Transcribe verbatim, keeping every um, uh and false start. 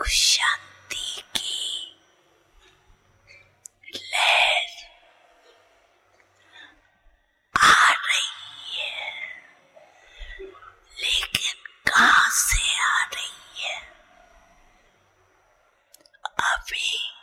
शांति की लहर आ रही है, लेकिन कहाँ से आ रही है अभी